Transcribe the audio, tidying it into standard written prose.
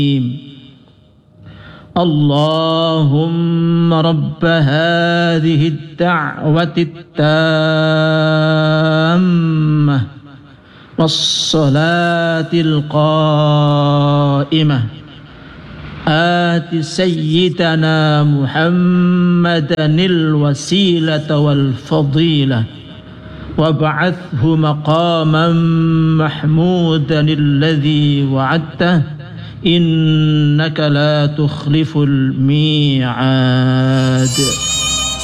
اللهم رب هذه الدعوة التامة والصلاة القائمة آت سيدنا محمدا الوسيلة والفضيلة وابعثه مقاما محمودا الذي وعدته إنك لا تخلف الميعاد.